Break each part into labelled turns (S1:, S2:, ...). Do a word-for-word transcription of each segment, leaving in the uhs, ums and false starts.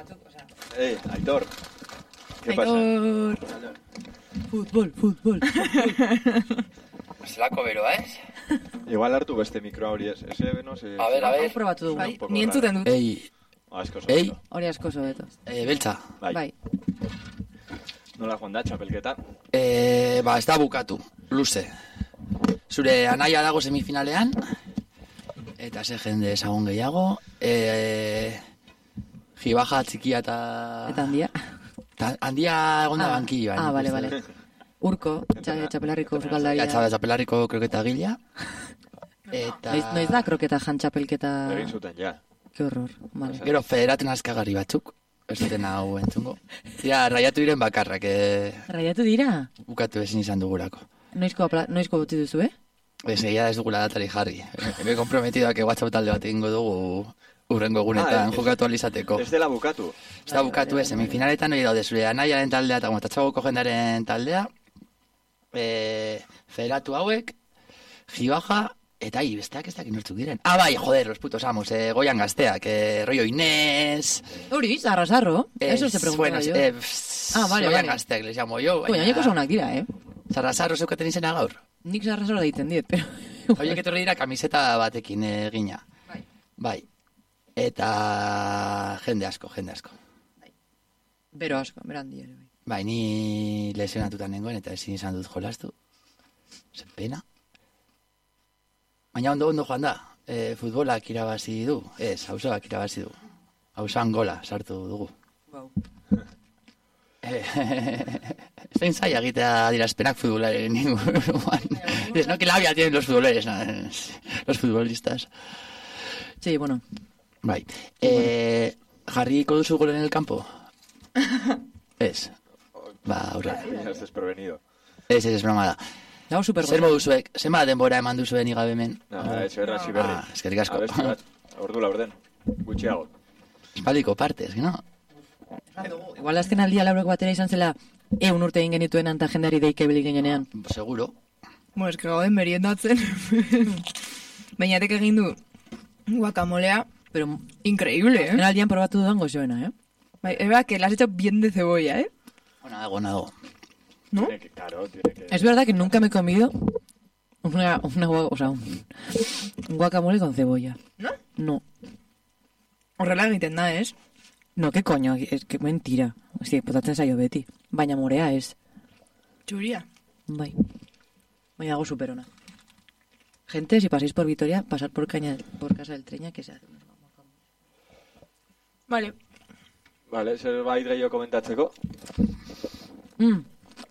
S1: Ei, Aitor. ¿Qué
S2: Aitor.
S1: pasa?
S2: Fútbol, fútbol.
S3: Zelako beroa, ez?
S1: Igual hartu beste mikroa hori ez. Ese, no sé.
S3: A ver, a ver.
S2: Probatu dugu.
S1: Bai,
S2: Ni entzuten dut.
S3: Ei,
S1: Asko
S3: Ei.
S1: sobeto.
S2: Hori asko sobeto.
S3: eh, beltza.
S1: Bai.
S2: Bai.
S1: Nola joan da, txapelketa?
S3: Eh, ba, ez da bukatu, luze. Zure anaia dago semifinalean, eta ze jende ezagun gehiago. Eh, Jibaja txikia eta...
S2: Eta handia.
S3: Ta, handia egon da bankilloan.
S2: Ah, bale, bale. Urko, txa- txapelarriko sukaldaria.
S3: Ja, txapelarriko kroketa gila. Eta...
S2: Noiz, noiz da kroketa jan txapelketa...
S1: Egin zuten, ja.
S2: Ke horror, vale.
S3: Gero federaten askagarri batzuk, ez duten hau entzungo. Ja, raiatu diren bakarrak, eh,
S2: Raiatu dira?
S3: bukatu ezin izan dugurako.
S2: Noizko, apla- noizko boti duzu, eh?
S3: Ez egia ez dugula datari jarri. Me he comprometido a que WhatsApp talde bat egingo dugu urrengo egunetan
S1: Ah,
S3: jokatu alizateko.
S1: Ez dela bukatu.
S3: Ez da bukatu ez, semifinaletan hori daude zure anaiaren taldea eta motatxagoko jendaren taldea, e, federatu hauek, Jibaja, eta hi, besteak ez dakin nortzuk diren. Ah, bai, joder, los putos amos, eh, Goian gazteak, eh, rollo Inés...
S2: Hori, zarra, zarro. Eso se preguntaba
S3: bueno,
S2: yo.
S3: Eh, pss,
S2: Ah, vale,
S3: Goian
S2: vale.
S3: gazteak, les llamo yo.
S2: Baina, niko zonak dira, eh?
S3: Zarrazarro zeukaten izena gaur.
S2: Nik zarra zarra daiten diet, pero...
S3: Horiek etorri dira kamiseta batekin egina.
S2: Bai.
S3: Bai. Eta jende asko, jende asko.
S2: Bero asko, beran dio. Bai.
S3: Bai, ni lesionatutan nengoen eta ezin izan dut jolastu. Zer pena. Baina ondo ondo joan da. E, futbolak irabazi du. Ez, hausoak irabazi du. Hausoan gola sartu dugu.
S2: Wow.
S3: Eh, Zein zaila egitea adierazpenak futbolaren inguruan. Es no que labia tienen los futboleros, no, los futbolistas.
S2: Sí, bueno.
S3: Bai. Eh, jarriko duzu gol en el campo? Ez. Ba, aurrera.
S1: Ez desprevenido.
S3: Ez, ez, ez broma da.
S2: Dago super
S3: Zer moduzuek, zenba denbora eman duzuen igabe hemen?
S1: Nah, ez berra, si berri.
S3: Ah, eskerrik asko.
S1: Abesti bat, ordu laurden. Gutxiago.
S3: Espaliko partez, no?
S2: Igual azken aldia laureko batera izan zela eun urte egin genituen anta jendeari deike bilik genean.
S3: Seguro.
S4: Bueno, eske gauden meriendatzen. Bainatek egin du guacamolea,
S2: Pero
S4: increíble,
S2: en
S4: ¿eh?
S2: aldian probatu dudan gozoena, eh?
S4: Bai, es verdad que le has hecho bien de cebolla, ¿eh?
S3: Ona dago, ona dago.
S4: ¿No?
S1: Tiene que, claro, tiene que...
S2: Es verdad que nunca me he comido una, una gua- o sea, un, un guacamole con cebolla.
S4: ¿No?
S2: No.
S4: Horrela egiten da, ez?
S2: No, qué coño, es que mentira. Sí, potatzen zaio beti. Baina morea ez.
S4: Txuria.
S2: Bai. Baina dago superona. Gente, si pasáis por Vitoria, pasar por caña, por Casa del Treña, que se hace unos guacamoles.
S4: Vale.
S1: Vale, zerbait gehiago komentatzeko?
S2: Mm.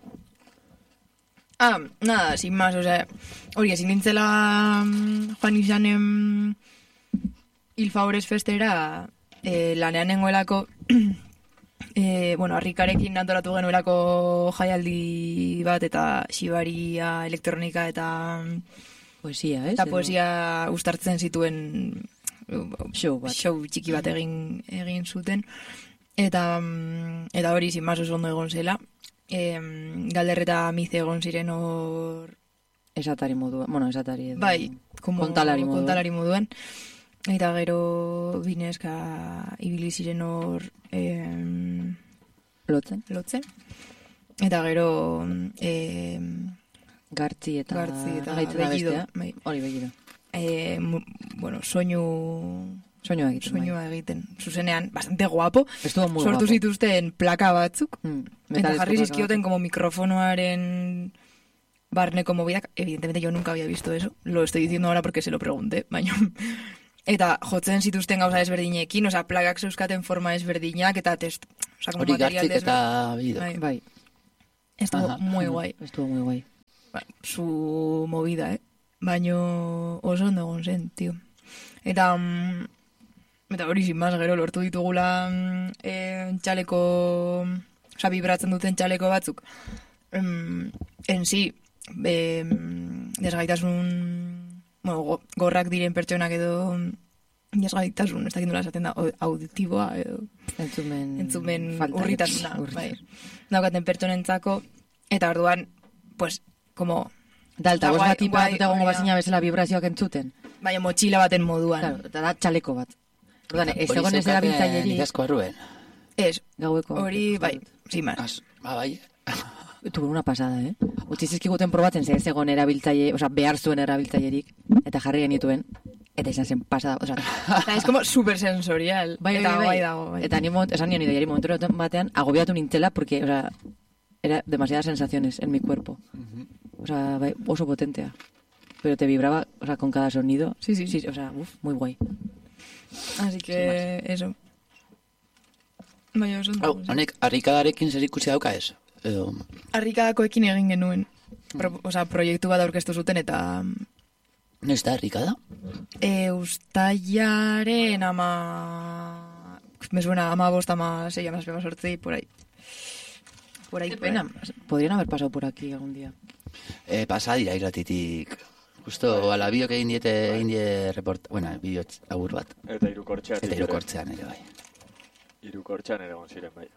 S4: Ah, nada, sin más, o sea, hori ezin nintzela mm, joan izanen Il Favores Festera eh, lanean nengoelako eh, bueno, harrikarekin antolatu genuelako jaialdi bat eta xibaria, elektronika eta
S2: Poesia, ez?
S4: eta poesia uztartzen zituen
S2: Show bat.
S4: show txiki bat egin egin zuten eta mm, eta hori sin más oso ondo egon zela. Em, Galder eta Mize egon ziren hor
S2: Esatari modua. Bueno, esatari edo.
S4: bai, como
S2: kontalari modua.
S4: kontalari moduen. Eta gero bineska ibili ziren hor em,
S2: Lotzen.
S4: lotzen. Eta gero em,
S2: Gartzi eta...
S4: Gartzi eta
S2: Gaitza da
S4: Bellido,
S2: bestea.
S4: bai.
S2: Hori begido.
S4: eh, mu- bueno, soinu
S2: Soinua egiten.
S4: soinua egiten. Zuzenean, bastante guapo.
S2: Estuvo muy
S4: Sortu
S2: guapo.
S4: zituzten plaka batzuk.
S2: Mm,
S4: Eta
S2: metalezko
S4: jarri
S2: plaka
S4: zizkioten como mikrofonoaren barneko movidak. Evidentemente yo nunca había visto eso. Lo estoy diciendo ahora porque se lo pregunté, baina... Eta jotzen zituzten gauza desberdinekin, osea, plakak zeuzkaten forma desberdinak, eta test... Osea, como
S3: Hori
S4: material
S3: gartzik eta
S4: desber-
S3: bido.
S4: Bai.
S2: bat. Bai.
S4: Estuvo
S3: Ajá.
S4: muy guay.
S2: Estuvo muy guay.
S4: Ba, su movida, eh? Baino oso ondo egon zen, tío. Eta... mm, Eta hori sin más, gero lortu ditugula mm, eh, txaleko... Osa, vibratzen duten txaleko batzuk. Em, en sí, eh, desgaitasun... Bueno, go- gorrak diren pertsonak edo... Desgaitasun, ez dakit nola esaten da, au- auditiboa edo...
S2: Entzumen...
S4: Entzumen
S2: falta.
S4: urritasuna,
S2: Urritasuna.
S4: bai. Daukaten pertsonentzako, eta orduan, pues, como...
S2: Da, eta
S4: Eta
S2: bost
S4: guai-
S2: bat tipa
S4: guai,
S2: egongo
S4: hori da.
S2: bazina bezala vibrazioak entzuten.
S4: Baina motxila baten moduan.
S2: Claro, eta da txaleko bat. Orduan, ez
S3: Hori
S2: egon ez
S3: zeukaten
S2: erabiltzaileri...
S3: Iazko arruen.
S4: Ez,
S2: Gaueko.
S4: hori, bai, sin más.
S3: Az, ba, bai.
S2: Tuve una pasada, eh? Utzi zizkiguten probatzen zer zegoen erabiltzaile, osea, behar zuen erabiltzailerik, eta jarri genituen, eta izan zen pasada, osea...
S4: Eta es como super sensorial.
S2: Bai,
S4: eta
S2: bai,
S4: bai dago, bai.
S2: Eta ni moment, esan nion ideiari momentu batean, agobiatu nintzela, porque, osea, era demasiadas sensaciones en mi cuerpo. O sea, bai, oso potentea. Pero te vibraba, o sea, con cada sonido.
S4: Sí, sí.
S2: Sí, o sea, uff, muy guay.
S4: Así que, eso. Bai, oso.
S3: Hau, honek, harrikadarekin zer ikusi dauka ez? Edo...
S4: Harrikadakoekin egin genuen. Pro, osea, proiektu bat aurkeztu zuten eta...
S3: Noiz da harrikada?
S4: E, ustailaren ama... Me suena ama bost, ama sei, ama espema sortzei, por ahí. Por ahí,
S2: Qué pena. Podrían haber pasado por aquí algún día.
S3: E, pasa dira irratitik. Justo, ala biok egin diete, egin die report... Bueno, bideo agur bat.
S1: Eta irukortxean.
S3: Eta irukortzean ere, bai.
S1: Irukortxean ere egon ziren, bai.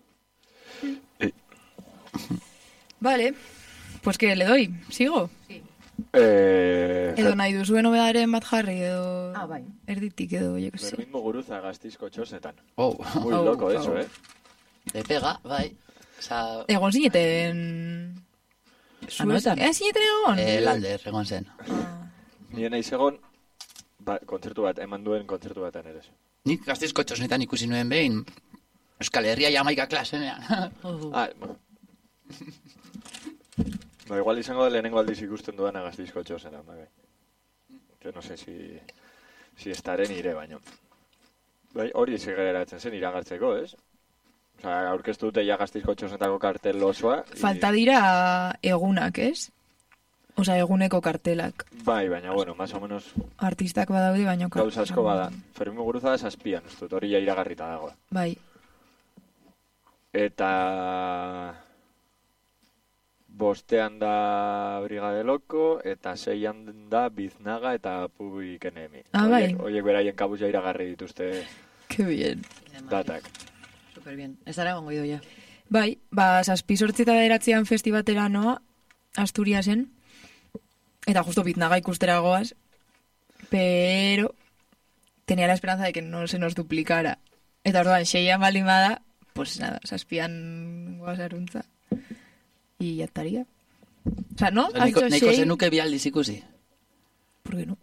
S4: Vale, pues que le doy, sigo.
S2: Sí.
S1: Eh,
S4: Edo nahi duzuen obedaren bat jarri, edo...
S2: Ah, bai.
S4: Erditik edo, jo que sé.
S1: Fermín Muguruza Gastizko txosetan.
S3: Oh,
S1: Muy
S4: Oh,
S1: loco
S4: oh.
S1: eso, eh?
S3: de pega, bai. Osa,
S4: Egon zineten...
S2: Anoetan?
S4: Eh, zineten egon?
S3: eh, Lander, egon zen.
S4: Ah.
S1: Nien naiz egon, ba, kontzertu bat, eman duen kontzertu batean ere.
S3: Nik Gazteizko txosnetan ikusi nuen behin, Euskal Herria Jamaika klasenean.
S1: Ah, bueno. No, igual izango da lehenengo aldiz ikusten dudan Gastizko txosena, bai. Que no sé si, si estaren ire, baino. Bai, hori zigeratzen zen iragartzeko, ez? Osa, aurkeztu dute ja Gastizko txosenetako kartel osoa. y-
S4: Falta dira egunak, ez? Osa, eguneko kartelak.
S1: Bai, baina, bueno, más o menos
S4: Artistak badaude, baina... kar-
S1: gauza asko bada. Fermín Muguruza da zazpian, ez dut, hori ja iragarrita dago.
S4: Bai.
S1: Eta... Bostean da Brigade Loko, eta seian da Biznaga eta Public Enemy.
S4: Ah, bai.
S1: Oiek, oiek beraien kabuz ja iragarri dituzte
S4: Que bien.
S1: datak.
S2: Super bien. Ez dara gongo idoia.
S4: Bai, ba, zazpi sortzi eta bederatzean festibatera noa, Asturiasen, eta justo Biznaga ikustera goaz, pero tenía la esperanza de que no se nos duplicara. Eta orduan, seian baldin bada, pues nada, zazpian goaz aruntza. Y ya estaría. O sea, ¿no? Has
S3: Neko,
S4: dicho
S3: neko
S4: sei,
S3: zenuke bi aldiz ikusi.
S4: ¿por qué no?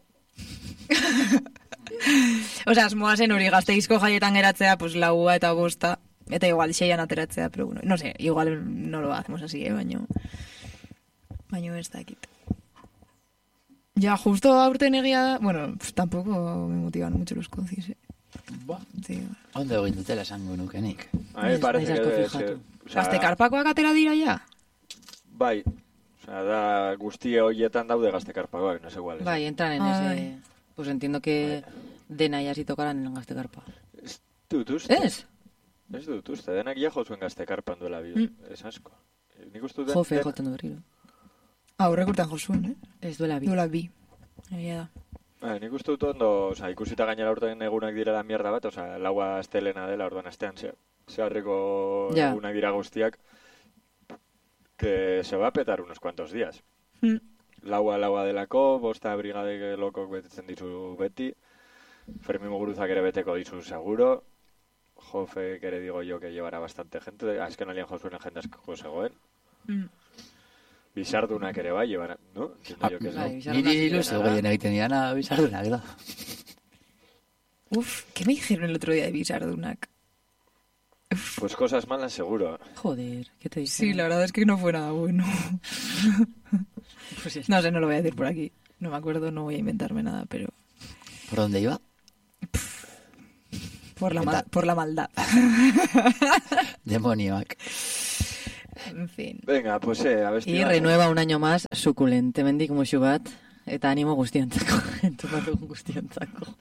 S4: O sea, asmoa zen hori Gasteizko jaietan geratzea, pues laua eta bosta, eta igual seian ateratzea, pero bueno, no sé, igual no lo hacemos así, eh, baino... Baino ez dakit. Ya, justo aurten egia da... Bueno, pues tampoco me motivan mucho los concis, eh.
S3: Ba,
S4: Sí.
S3: ondo egin dutela esango nukenik.
S1: A mí me
S2: Naiz-
S1: parece
S2: naiz
S1: que
S2: asko
S1: debe
S2: fijatu.
S1: ser... o sea,
S4: Gaztekarpakoak atera dira ja?
S1: Bai. Osea, da guztie horietan daude gaztekarpagoak, no sé igual.
S2: Bai, entran en
S4: Ah,
S2: ese...
S4: bai.
S2: Pues entiendo que dena ya si tocaran en el Gaztekarpa.
S1: Ez dut uste.
S2: Ez?
S1: Ez dut uste, denak ja jo zuen gaztekarpan duela bi.
S4: Mm.
S1: Ez asko. Nik uste dut...
S2: Jofe,
S1: den-
S2: joten du berriro.
S4: Aurrek urtean josuen, eh?
S2: Ez duela bi.
S4: Duela bi. Egia da.
S1: Ba, nik uste dut ondo, oza, ikusita gainera urtean egunak direla mierda bat, oza, laua astelena dela, orduan astean ze, zeharreko
S2: Ja.
S1: egunak dira guztiak, que se va a petar unos cuantos días.
S4: Mm.
S1: Laua, laua delako, bosta Brigade Lokok betetzen dizu beti, Fermín Muguruzak ere beteko dizu seguro, Jofe, ere digo yo que llevará bastante gente, azken alien jo zuen jende asko zegoen,
S4: Mm.
S1: Bizardunak ere bai, llevará, ¿no? Entiendo yo que
S2: bai,
S1: sí.
S2: Bizardunak
S3: Niri
S2: zirela,
S3: ilusio
S1: da.
S3: gehien egiten diana bizardunak da.
S4: Uf, ¿qué me dijeron el otro día de Bizardunak?
S1: Pues cosas malas seguro.
S2: Joder, ¿qué te dice?
S4: Sí, la verdad es que no fue nada bueno.
S2: Pues
S4: No sé, no lo voy a decir por aquí. No me acuerdo, no voy a inventarme nada, pero...
S3: ¿Por dónde iba?
S4: Por la, mal- por la maldad.
S3: Demonioak.
S4: En fin.
S1: Venga, pues eh, a ver
S2: Y renueva un año más suculente mendik musu bat, eta animo guztiontzako, entzun dugun guztiontzako.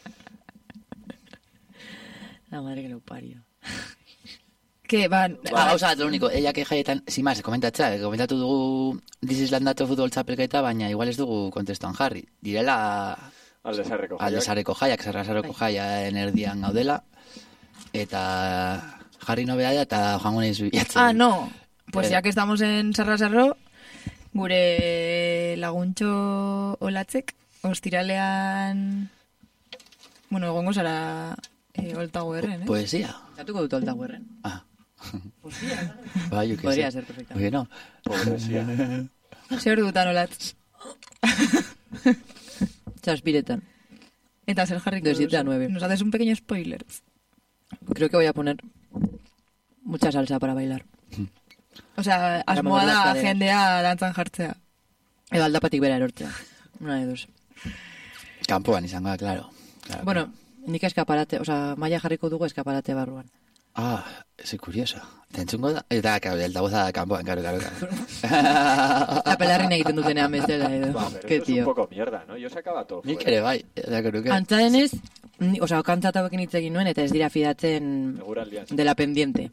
S2: La madre que lo parió.
S4: Que van...
S3: Ba, gauza bat, lo único, ella que jaietan, sin más, komentatzea, komentatu dugu This is Landato futbol txapelketa, baina igual ez dugu kontestuan jarri. Direla
S1: Alde zarreko jaiak.
S3: aldezareko jaiak, zerrazareko jaia erdian gaudela, eta jarri nobea da, eta joango nahiz bilatzen.
S4: Ah, no. Pues
S3: Eh.
S4: ya que estamos en Sarra-Sarro, gure laguntxo olatzek, ostiralean... Bueno, egongo zara eh, oltago erren, eh?
S3: Poesia.
S2: Pentsatuko dut olta guerren.
S3: Ah. Bai, yo que
S2: Podría
S3: sé.
S2: ser perfectamente.
S3: Oye, no.
S1: Pobrezia.
S4: Zer dutan olatz.
S2: Zazpiretan.
S4: Eta zer jarriko
S2: De siete a
S4: duzu?
S2: nueve.
S4: Nos haces un pequeño spoiler.
S2: Creo que voy a poner mucha salsa para bailar.
S4: O sea,
S2: Para
S4: asmoa
S2: mover las
S4: da
S2: caderas.
S4: jendea dantzan jartzea.
S2: Edo aldapatik bera erortzea. Una de dos.
S3: Kanpoan izango da, claro. claro
S2: Bueno, nik eskaparate, o sea, maia jarriko dugu eskaparate barruan.
S3: Ah, ese curioso. Eta entzungo da? Eta, claro, el dagoza da kanpoan, claro, claro.
S2: Apelarrin egiten dutenean bezala edo.
S1: Va, pero
S2: Qué
S1: esto es un
S2: tío.
S1: poco mierda, ¿no? Yo sacaba todo
S3: Nik
S1: fuera.
S3: ere bai, eta creo que...
S2: Antza denez, ni- o sea, okantzat hauekin hitz egin nuen, eta ez dira fidatzen
S1: Eguraldian.
S2: de la pendiente.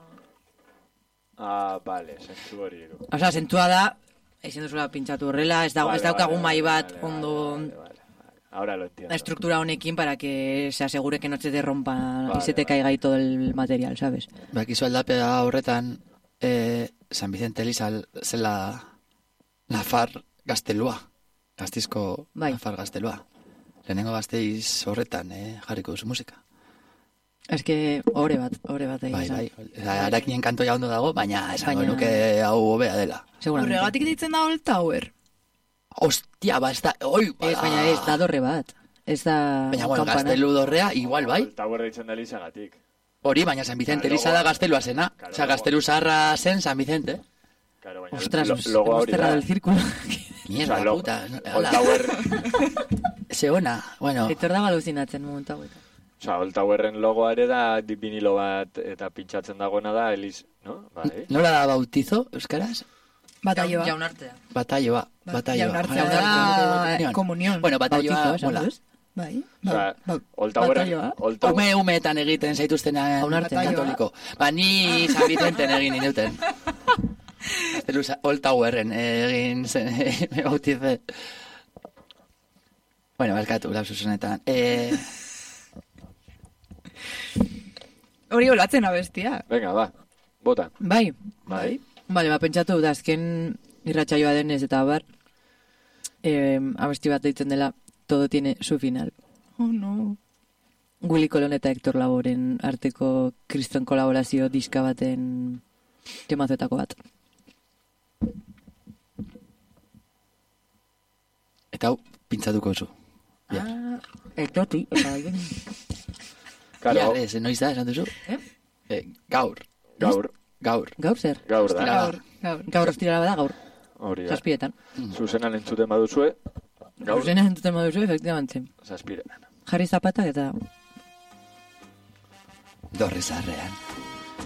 S1: Ah, vale, sentzu hori. du.
S2: O sea, sentua da, ezin duzula pintxatu horrela, ez, dago,
S1: Vale,
S2: ez daukagun
S1: vale,
S2: mai bat
S1: vale,
S2: ondo
S1: vale, vale, vale. Ahora lo entiendo.
S2: la estructura honekin para que se asegure que no se te rompa
S1: Vale,
S2: y se te
S1: vale.
S2: caiga ahí todo el material, ¿sabes?
S3: Bakizu aldapea horretan, eh, San Vicente Eliza zela Nafar gaztelua. Gaztizko
S2: Bai.
S3: Nafar gaztelua. Lehenengo gazteiz horretan, eh, jarriko duzu musika.
S2: Es que ore bat, ore bat egin
S3: Bai,
S2: esan.
S3: bai. Eta harakinen kantoia ondo dago, baina esango
S2: Baina-
S3: nuke hau hobea dela.
S2: Seguramente.
S4: Horregatik deitzen da Old Tower.
S3: Ostia, ba, ez da, oi,
S2: Ez, baina ez da dorre bat. Ez da
S3: Baina, bueno,
S2: campana.
S3: gaztelu dorrea, igual, bai.
S1: El Tower deitzen da Elizagatik.
S3: Hori, baina San Vicente
S1: Claro,
S3: Eliza
S1: luego-
S3: da gaztelua zena.
S1: Claro,
S3: Osea,
S1: luego-
S3: gaztelu zaharra zen San Vicente.
S1: Claro, baina
S2: Ostras,
S1: lo-
S2: nos
S1: logo
S2: hemos
S1: hori
S2: cerrado
S1: da.
S2: el círculo.
S3: Mierda,
S1: Osea, lo-
S3: puta.
S1: Old
S3: Hola.
S1: Tower,
S3: Ze ona, bueno.
S2: Aitor dago alucinatzen momentu hauetan.
S1: osea, Old Towerren logoa ere da di- vinilo bat eta pintxatzen dagoena da Eliz, no? Bai.
S3: Nola da bautizo, euskaraz?
S4: Batalloa.
S2: Jaunartea.
S3: Batalloa,
S4: Ba-
S3: batalloa.
S4: jaunartzea
S3: Baina,
S4: da
S3: komunión.
S4: komunión.
S3: Bueno, batalloa,
S2: Bautizo, esan
S3: mola.
S2: duz?
S4: Bai.
S1: Osea,
S4: Ba-
S1: Old Towerren,
S4: batalloa.
S1: Old Tower,
S3: Ume umeetan egiten zaituztenan
S2: Jaunartea.
S3: katoliko. Ba, ni San Vicenten egin inuten. Gazteluza, Old Towerren egin zen, me bautize. Bueno, barkatu, lapsus honetan. Eh,
S4: Hori olatzen abestia.
S1: venga, va, bota.
S2: Bai.
S1: Bai.
S2: Bale, ba, pentsatu da, azken irratsaioa denez eta bar, eh, abesti bat deitzen dela, todo tiene su final.
S4: Oh, no.
S2: Willy Colon eta Hector Lavoren arteko kriston kolaborazio diska baten temazoetako bat.
S3: eta hau, pintzatuko zu. Ja.
S2: Ah, etoti. Eta,
S1: Claro,
S3: Ja, ez, noiz da, esan duzu?
S2: Eh?
S3: Eh, gaur,
S1: gaur,
S3: gaur.
S2: gaur zer?
S1: gaur da.
S3: Ostira.
S4: Gaur, gaur.
S2: Gaur ostirala bada, gaur.
S1: Hori da.
S2: Zazpiretan.
S1: Zuzenan entzuten baduzue, gaur,
S2: Gaur entzuten baduzu, efectivamente.
S1: zazpiretan.
S2: Jarri zapatak eta
S3: Dorre zarrean.